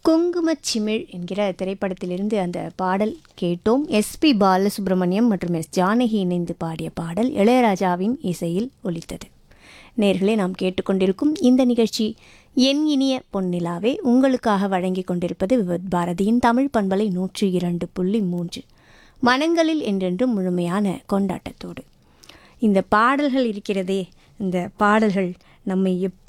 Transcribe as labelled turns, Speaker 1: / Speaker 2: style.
Speaker 1: குங்குமச் சிமிழ் என்கிற திரைப்படத்திலிருந்து அந்த பாடல் கேட்டோம். எஸ்பி பாலசுப்ரமணியம் மற்றும் எஸ் ஜானகி இணைந்து பாடிய பாடல் இளையராஜாவின் இசையில் ஒலித்தது. நேர்களே, நாம் கேட்டுக்கொண்டிருக்கும் இந்த நிகழ்ச்சி என் இனிய பொன்னிலாவே உங்களுக்காக வழங்கி கொண்டிருப்பது விவத் பாரதியின் தமிழ் பண்பலை 102.3 மனங்களில் என்றென்றும் முழுமையான கொண்டாட்டத்தோடு. இந்த பாடல்கள் இருக்கிறதே, இந்த பாடல்கள் நம்மை